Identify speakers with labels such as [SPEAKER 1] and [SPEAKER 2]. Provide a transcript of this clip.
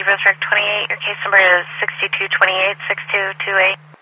[SPEAKER 1] Rose Rock 28. Your case number is 6228-6228.